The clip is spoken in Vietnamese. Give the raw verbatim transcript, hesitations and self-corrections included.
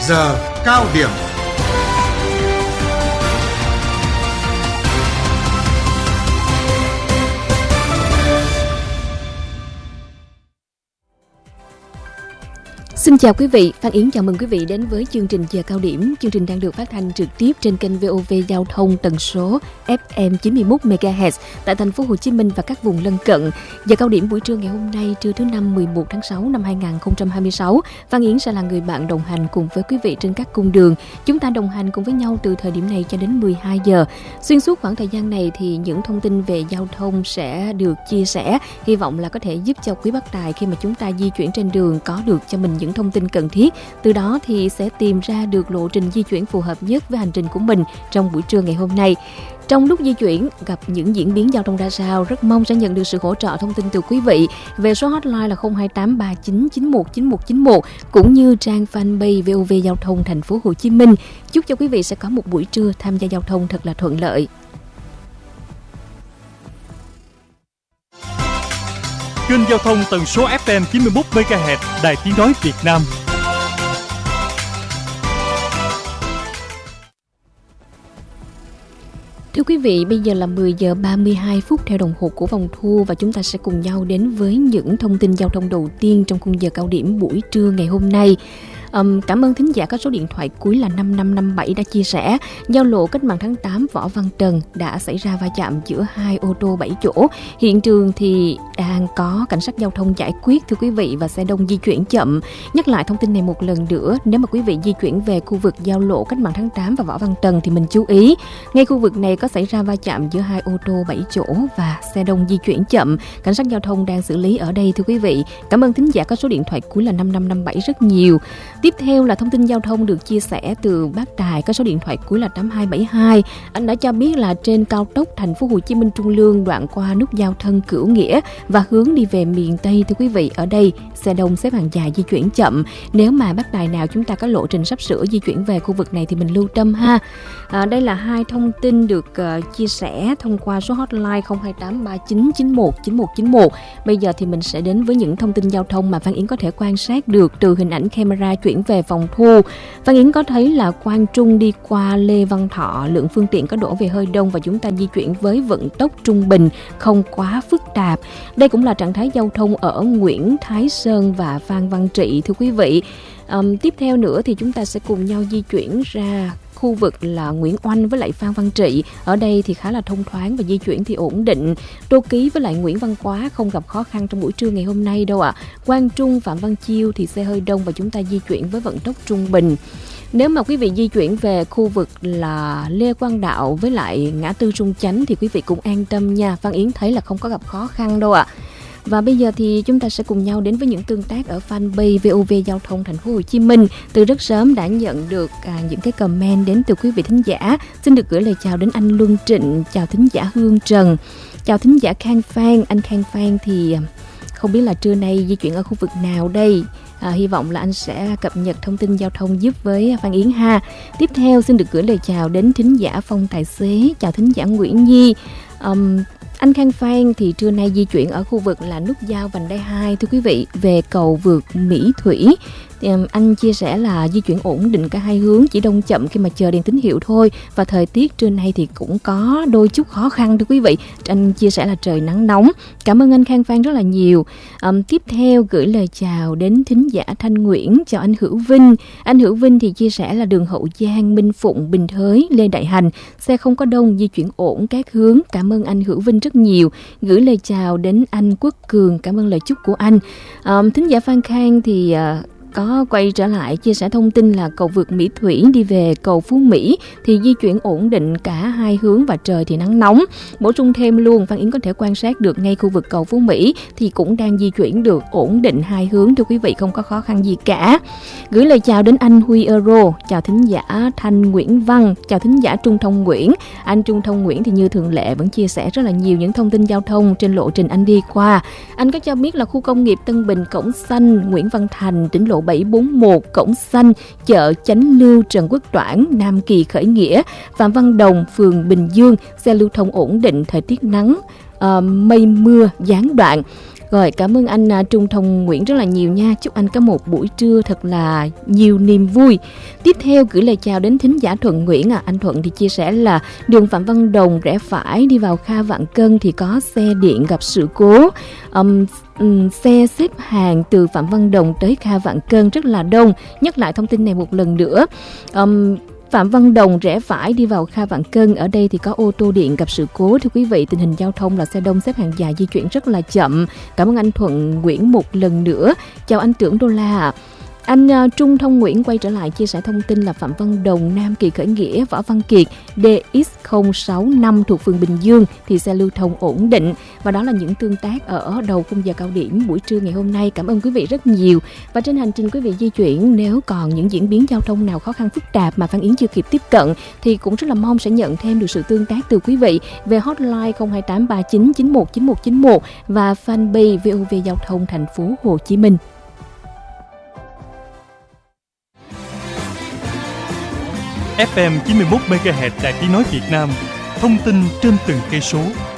giờ cao điểm. Xin chào quý vị, Phan Yến chào mừng quý vị đến với chương trình Giờ Cao Điểm. Chương trình đang được phát thanh trực tiếp trên kênh vê o vê Giao thông tần số ép em chín mươi mốt mê ga héc tại thành phố Hồ Chí Minh và các vùng lân cận. Giờ Cao Điểm buổi trưa ngày hôm nay, trưa thứ năm mười một tháng sáu năm hai nghìn không trăm hai mươi sáu, Phan Yến sẽ là người bạn đồng hành cùng với quý vị trên các cung đường. Chúng ta đồng hành cùng với nhau từ thời điểm này cho đến mười hai giờ. Xuyên suốt khoảng thời gian này thì những thông tin về giao thông sẽ được chia sẻ. Hy vọng là có thể giúp cho quý bác tài khi mà chúng ta di chuyển trên đường có được cho mình những thông tin cần thiết, từ đó thì sẽ tìm ra được lộ trình di chuyển phù hợp nhất với hành trình của mình trong buổi trưa ngày hôm nay. Trong lúc di chuyển gặp những diễn biến giao thông ra sao, rất mong sẽ nhận được sự hỗ trợ thông tin từ quý vị về số hotline là không hai tám ba chín chín một chín một chín một cũng như trang fanpage vê o vê Giao thông thành phố Hồ Chí Minh. Chúc cho quý vị sẽ có một buổi trưa tham gia giao thông thật là thuận lợi. Kênh giao thông tần số ép em chín mươi mốt mê ga héc Đài Tiếng nói Việt Nam. Thưa quý vị, bây giờ là mười giờ ba mươi hai phút theo đồng hồ của vòng thu và chúng ta sẽ cùng nhau đến với những thông tin giao thông đầu tiên trong khung giờ cao điểm buổi trưa ngày hôm nay. Um, cảm ơn thính giả có số điện thoại cuối là năm năm năm bảy đã chia sẻ giao lộ Cách mạng tháng tám Võ Văn Tần đã xảy ra va chạm giữa hai ô tô bảy chỗ. Hiện trường thì đang có cảnh sát giao thông giải quyết thưa quý vị và xe đông di chuyển chậm. Nhắc lại thông tin này một lần nữa, nếu mà quý vị di chuyển về khu vực giao lộ Cách mạng tháng tám và Võ Văn Tần thì mình chú ý. Ngay khu vực này có xảy ra va chạm giữa hai ô tô bảy chỗ và xe đông di chuyển chậm. Cảnh sát giao thông đang xử lý ở đây thưa quý vị. Cảm ơn thính giả có số điện thoại cuối là năm năm năm bảy rất nhiều. Tiếp theo là thông tin giao thông được chia sẻ từ bác Tài có số điện thoại cuối là tám hai bảy hai. Anh đã cho biết là trên cao tốc thành phố Hồ Chí Minh Trung Lương đoạn qua nút giao Thân Cửu Nghĩa và hướng đi về miền Tây thưa quý vị, ở đây xe đông xếp hàng dài di chuyển chậm. Nếu mà bác Tài nào chúng ta có lộ trình sắp sửa di chuyển về khu vực này thì mình lưu tâm ha. À, đây là hai thông tin được uh, chia sẻ thông qua số hotline không hai tám ba chín chín một chín một chín một. Bây giờ thì mình sẽ đến với những thông tin giao thông mà Phan Yến có thể quan sát được từ hình ảnh camera chuyển về phòng thu. Phan Yến có thấy là Quang Trung đi qua Lê Văn Thọ, lượng phương tiện có đổ về hơi đông và chúng ta di chuyển với vận tốc trung bình, không quá phức tạp. Đây cũng là trạng thái giao thông ở Nguyễn Thái Sơn và Phan Văn Trị thưa quý vị. Um, tiếp theo nữa thì chúng ta sẽ cùng nhau di chuyển ra khu vực là Nguyễn Oanh với lại Phan Văn Trị. Ở đây thì khá là thông thoáng và di chuyển thì ổn định. Tô Ký với lại Nguyễn Văn Quá không gặp khó khăn trong buổi trưa ngày hôm nay đâu ạ. À. Quang Trung, Phạm Văn Chiêu thì xe hơi đông và chúng ta di chuyển với vận tốc trung bình. Nếu mà quý vị di chuyển về khu vực là Lê Quang Đạo với lại ngã tư Trung Chánh thì quý vị cũng an tâm nha. Phan Yến thấy là không có gặp khó khăn đâu ạ. À. Và bây giờ thì chúng ta sẽ cùng nhau đến với những tương tác ở fanpage vê o vê Giao thông thành phố Hồ Chí Minh. Từ rất sớm đã nhận được à, những cái comment đến từ quý vị thính giả. Xin được gửi lời chào đến anh Luân Trịnh, chào thính giả Hương Trần, chào thính giả Khang Phan. Anh Khang Phan thì không biết là trưa nay di chuyển ở khu vực nào đây. À, hy vọng là anh sẽ cập nhật thông tin giao thông giúp với Phan Yến ha. Tiếp theo xin được gửi lời chào đến thính giả Phong Tài Xế, chào thính giả Nguyễn Nhi. Um, Anh Khang Phan thì trưa nay di chuyển ở khu vực là nút giao vành đai hai thưa quý vị, về cầu vượt Mỹ Thủy. Thì anh chia sẻ là di chuyển ổn định cả hai hướng, chỉ đông chậm khi mà chờ đèn tín hiệu thôi. Và thời tiết trưa nay thì cũng có đôi chút khó khăn thưa quý vị. Anh chia sẻ là trời nắng nóng. Cảm ơn anh Khang Phan rất là nhiều. um, Tiếp theo gửi lời chào đến thính giả Thanh Nguyễn, chào anh Hữu Vinh. Anh Hữu Vinh thì chia sẻ là đường Hậu Giang, Minh Phụng, Bình Thới, Lê Đại Hành, xe không có đông, di chuyển ổn các hướng. Cảm ơn anh Hữu Vinh rất nhiều. Gửi lời chào đến anh Quốc Cường, cảm ơn lời chúc của anh. um, Thính giả Phan Khang thì uh, có quay trở lại chia sẻ thông tin là cầu vượt Mỹ Thủy đi về cầu Phú Mỹ thì di chuyển ổn định cả hai hướng và trời thì nắng nóng. Bổ sung thêm luôn, Phan Yến có thể quan sát được ngay khu vực cầu Phú Mỹ thì cũng đang di chuyển được ổn định hai hướng thưa quý vị, không có khó khăn gì cả. Gửi lời chào đến anh Huy Euro, chào thính giả Thanh Nguyễn Văn, chào thính giả Trung Thông Nguyễn. Anh Trung Thông Nguyễn thì như thường lệ vẫn chia sẻ rất là nhiều những thông tin giao thông trên lộ trình anh đi qua. Anh có cho biết là khu công nghiệp Tân Bình, Cổng Xanh, Nguyễn Văn Thành, tỉnh lộ bảy bốn mốt, Cổng Xanh, chợ Chánh Lưu, Trần Quốc Toản, Nam Kỳ, Khởi Nghĩa, Phạm Văn Đồng, phường Bình Dương, xe lưu thông ổn định, thời tiết nắng, uh, mây mưa, gián đoạn. Rồi, cảm ơn anh à, Trung Thông Nguyễn rất là nhiều nha. Chúc anh có một buổi trưa thật là nhiều niềm vui. Tiếp theo gửi lời chào đến thính giả Thuận Nguyễn. À. Anh Thuận thì chia sẻ là đường Phạm Văn Đồng rẽ phải đi vào Kha Vạn Cân thì có xe điện gặp sự cố. Um, um, xe xếp hàng từ Phạm Văn Đồng tới Kha Vạn Cân rất là đông. Nhắc lại thông tin này một lần nữa. Um, Phạm Văn Đồng rẽ phải đi vào Kha Vạn Cân. Ở đây thì có ô tô điện gặp sự cố. Thưa quý vị, tình hình giao thông là xe đông xếp hàng dài di chuyển rất là chậm. Cảm ơn anh Thuận Nguyễn một lần nữa. Chào anh Tưởng Đô La ạ. Anh uh, Trung Thông Nguyễn quay trở lại chia sẻ thông tin là Phạm Văn Đồng, Nam Kỳ Khởi Nghĩa, Võ Văn Kiệt, đê ích không sáu năm thuộc phường Bình Dương thì xe lưu thông ổn định. Và đó là những tương tác ở đầu khung giờ cao điểm buổi trưa ngày hôm nay. Cảm ơn quý vị rất nhiều. Và trên hành trình quý vị di chuyển, nếu còn những diễn biến giao thông nào khó khăn phức tạp mà Phan Yến chưa kịp tiếp cận thì cũng rất là mong sẽ nhận thêm được sự tương tác từ quý vị về hotline không hai tám ba chín chín một chín một chín một và fanpage vê o vê Giao thông thành phố Hồ Chí Minh. ép em chín mươi mốt mê ga héc Đài Tiếng nói Việt Nam, thông tin trên từng cây số.